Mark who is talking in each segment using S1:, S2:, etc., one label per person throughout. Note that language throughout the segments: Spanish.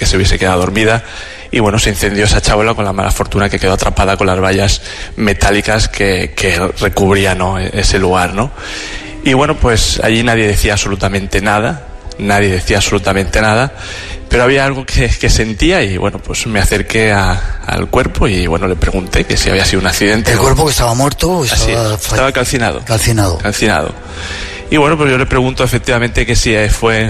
S1: que se hubiese quedado dormida. Y bueno, se incendió esa chabola con la mala fortuna que quedó atrapada con las vallas metálicas que recubrían, ¿no?, ese lugar, ¿no? Y bueno, pues allí nadie decía absolutamente nada, pero había algo que sentía y bueno, pues me acerqué al cuerpo y bueno, le pregunté que si había sido un accidente.
S2: ¿El cuerpo que estaba muerto?
S1: Estaba calcinado.
S2: Calcinado.
S1: Y bueno, pues yo le pregunto efectivamente que si fue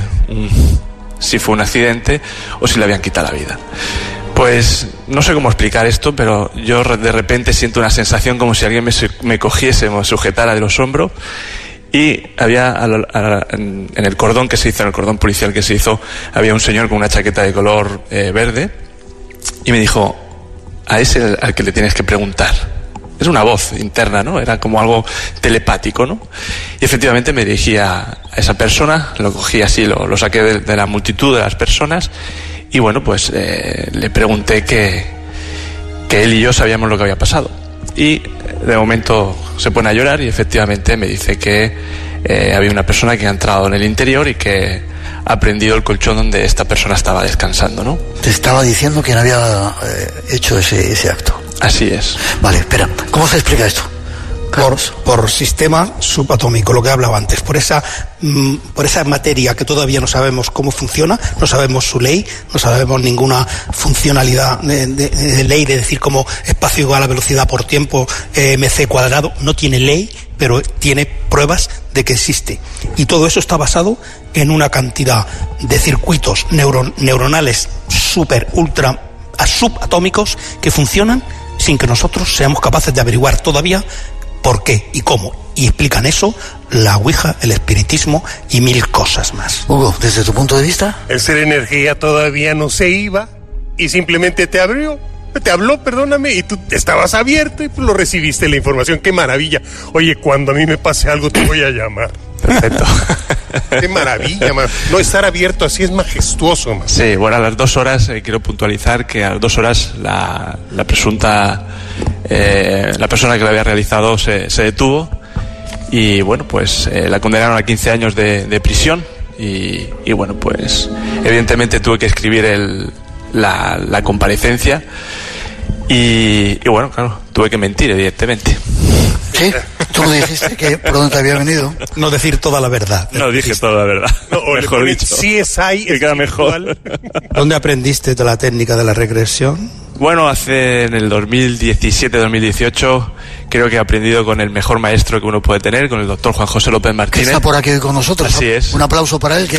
S1: un accidente o si le habían quitado la vida. Pues no sé cómo explicar esto, pero yo de repente siento una sensación como si alguien me cogiese, me sujetara de los hombros, y había en el cordón que se hizo, en el cordón policial que se hizo, había un señor con una chaqueta de color verde, y me dijo: a ese al que le tienes que preguntar. Es una voz interna, ¿no? Era como algo telepático, ¿no? Y efectivamente me dirigí a esa persona, lo cogí así, lo saqué de la multitud de las personas. Y bueno, pues le pregunté que él y yo sabíamos lo que había pasado. Y de momento se pone a llorar y efectivamente me dice que había una persona que ha entrado en el interior y que ha prendido el colchón donde esta persona estaba descansando, ¿no?
S2: Te estaba diciendo que no había hecho ese acto.
S1: Así es.
S2: Vale, espera, ¿cómo se explica esto?
S3: Por sistema subatómico, lo que hablaba antes, por esa materia que todavía no sabemos cómo funciona, no sabemos su ley, no sabemos ninguna funcionalidad de ley, de decir como espacio igual a velocidad por tiempo, mc cuadrado, no tiene ley, pero tiene pruebas de que existe. Y todo eso está basado en una cantidad de circuitos neuronales ultra subatómicos que funcionan sin que nosotros seamos capaces de averiguar todavía por qué y cómo. Y explican eso la Ouija, el espiritismo y 1000 cosas más.
S2: Hugo, desde tu punto de vista,
S4: el ser energía todavía no se iba y simplemente te habló, y tú estabas abierto y pues lo recibiste la información. ¡Qué maravilla! Oye, cuando a mí me pase algo te voy a llamar.
S1: Perfecto.
S4: ¡Qué maravilla, man! No, estar abierto así es majestuoso, man.
S1: Sí, bueno, a las 2 horas, quiero puntualizar que a las 2 horas la presunta... la persona que lo había realizado se detuvo y bueno, pues la condenaron a 15 años de prisión y bueno, pues evidentemente tuve que escribir la comparecencia y bueno, claro, tuve que mentir, evidentemente.
S2: ¿Sí? ¿Tú no dijiste que por dónde te había venido?
S3: No decir toda la verdad.
S1: No dije toda la verdad.
S4: No,
S1: mejor dicho.
S4: Sí es ahí.
S1: Que queda mejor.
S3: ¿Dónde aprendiste de la técnica de la regresión?
S1: Bueno, en el 2017-2018 creo que he aprendido con el mejor maestro que uno puede tener, con el doctor Juan José López Martínez.
S2: Que está por aquí hoy con nosotros.
S1: Así es.
S2: Un aplauso para él.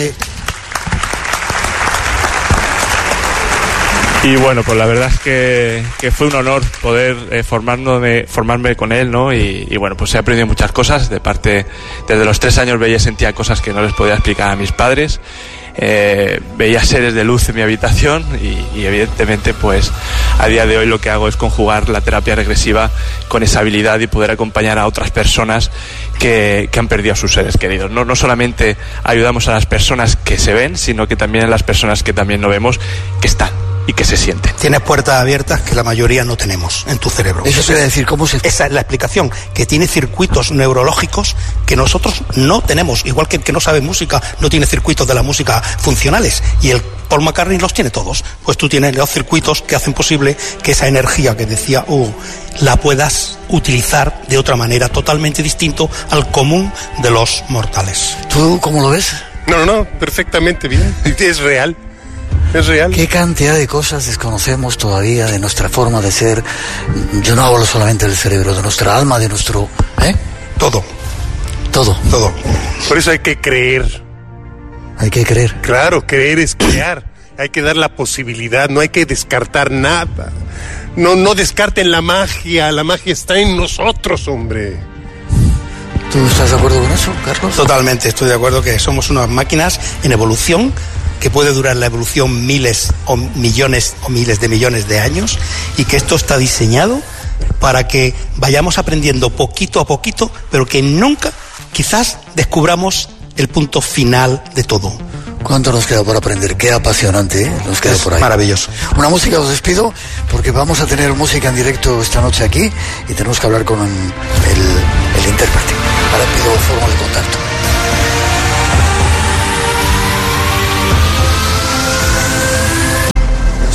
S1: Y bueno, pues la verdad es que fue un honor poder formarme con él, ¿no? Y bueno, pues he aprendido muchas cosas. Desde los 3 años veía y sentía cosas que no les podía explicar a mis padres. Veía seres de luz en mi habitación y evidentemente pues a día de hoy lo que hago es conjugar la terapia regresiva con esa habilidad y poder acompañar a otras personas que han perdido a sus seres queridos. No solamente ayudamos a las personas que se ven, sino que también a las personas que también no vemos, que están y que se sienten.
S3: Tienes puertas abiertas que la mayoría no tenemos en tu cerebro.
S2: Eso quiere decir, ¿cómo se...?
S3: Esa es la explicación, que tiene circuitos neurológicos que nosotros no tenemos, igual que el que no sabe música no tiene circuitos de la música funcionales, y el Paul McCartney los tiene todos. Pues tú tienes los circuitos que hacen posible que esa energía que decía la puedas utilizar de otra manera, totalmente distinto al común de los mortales.
S2: ¿Tú cómo lo ves?
S4: No, perfectamente bien. Es real. Es real.
S2: ¿Qué cantidad de cosas desconocemos todavía de nuestra forma de ser? Yo no hablo solamente del cerebro, de nuestra alma, de nuestro...
S3: Todo.
S4: Por eso hay que creer.
S2: Hay que creer.
S4: Claro, creer es crear. Hay que dar la posibilidad, no hay que descartar nada. No descarten la magia está en nosotros, hombre.
S2: ¿Tú estás de acuerdo con eso, Carlos?
S3: Totalmente, estoy de acuerdo que somos unas máquinas en evolución, que puede durar la evolución miles o millones o miles de millones de años, y que esto está diseñado para que vayamos aprendiendo poquito a poquito, pero que nunca quizás descubramos el punto final de todo.
S2: ¿Cuánto nos queda por aprender? Qué apasionante, nos queda por ahí.
S3: Maravilloso.
S2: Una música, os despido, porque vamos a tener música en directo esta noche aquí y tenemos que hablar con el intérprete. Ahora pido forma de contacto.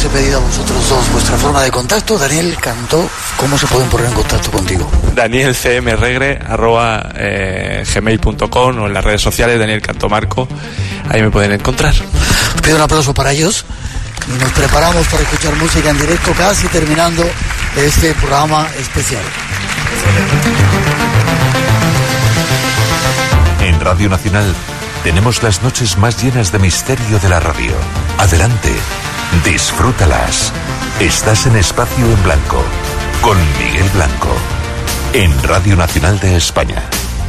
S2: he pedido a vosotros dos vuestra forma de contacto. Daniel Cantó, ¿cómo se pueden poner en contacto contigo?
S1: danielcmregre@gmail.com o en las redes sociales Daniel Cantó Marco, ahí me pueden encontrar.
S2: Os pido un aplauso para ellos y nos preparamos para escuchar música en directo, casi terminando este programa especial.
S5: En Radio Nacional tenemos las noches más llenas de misterio de la radio. Adelante, disfrútalas. Estás en Espacio en Blanco, con Miguel Blanco, en Radio Nacional de España.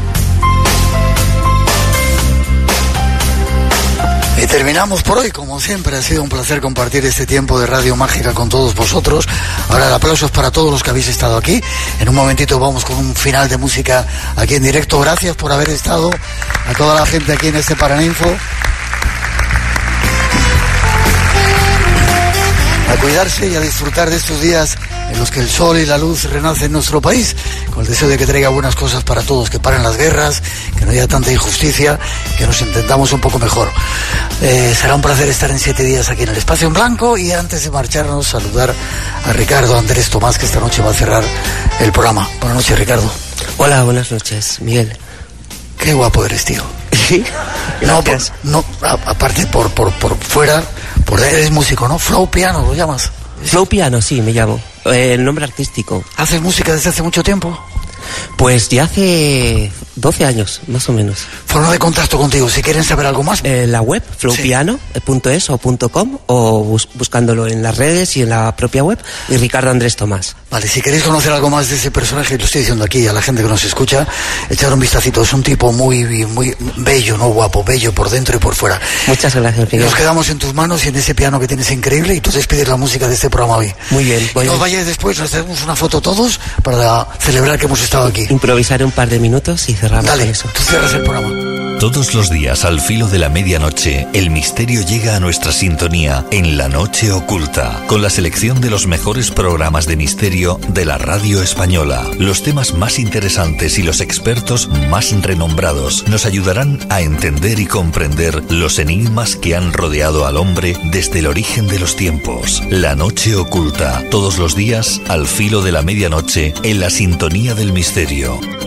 S2: Y terminamos por hoy, como siempre. Ha sido un placer compartir este tiempo de Radio Mágica con todos vosotros. Ahora el aplauso es para todos los que habéis estado aquí. En un momentito vamos con un final de música aquí en directo. Gracias por haber estado, a toda la gente aquí en este Paraninfo. A cuidarse y a disfrutar de estos días en los que el sol y la luz renacen en nuestro país, con el deseo de que traiga buenas cosas para todos, que paren las guerras, que no haya tanta injusticia, que nos entendamos un poco mejor. Será un placer estar en 7 días aquí en el Espacio en Blanco, y antes de marcharnos, saludar a Ricardo Andrés Tomás, que esta noche va a cerrar el programa. Buenas noches, Ricardo.
S6: Hola, buenas noches, Miguel.
S2: Qué guapo eres, tío.
S6: ¿Sí?
S2: No, aparte por fuera, eres músico, ¿no? Flow Piano, ¿lo llamas?
S6: Flow Piano, sí, me llamo. El nombre artístico.
S2: ¿Haces música desde hace mucho tiempo?
S6: Pues ya hace 12 años, más o menos.
S2: Forma de contacto contigo, si quieren saber algo más.
S6: La web, flowpiano.es o .com, o buscándolo en las redes y en la propia web, y Ricardo Andrés Tomás.
S2: Vale, si queréis conocer algo más de ese personaje, lo estoy diciendo aquí a la gente que nos escucha, echar un vistacito. Es un tipo muy bello, no guapo, bello por dentro y por fuera.
S6: Muchas gracias, Miguel.
S2: Nos quedamos en tus manos y en ese piano que tienes increíble, y tú despides la música de este programa hoy.
S6: Muy bien.
S2: No os vayáis después, nos hacemos una foto todos para celebrar que hemos estado aquí.
S6: Improvisaré un par de minutos y cerramos.
S2: Dale,
S6: con eso.
S2: tú cierras el programa.
S5: Todos los días al filo de la medianoche, el misterio llega a nuestra sintonía en La Noche Oculta, con la selección de los mejores programas de misterio de la radio española. Los temas más interesantes y los expertos más renombrados nos ayudarán a entender y comprender los enigmas que han rodeado al hombre desde el origen de los tiempos. La Noche Oculta, todos los días al filo de la medianoche en la sintonía del misterio.